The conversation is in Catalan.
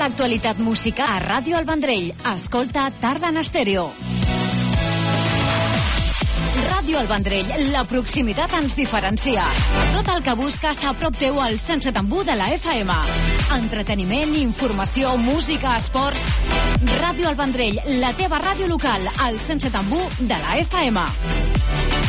l'actualitat musical a Ràdio El Vendrell. Escolta Tarda en Estèreo. Ràdio El Vendrell, la proximitat ens diferencia. Tot el que busques a prop teu al 107.1 de la FM. Entreteniment, informació, música, esports... Ràdio El Vendrell, la teva ràdio local, al 107.1 de la FM.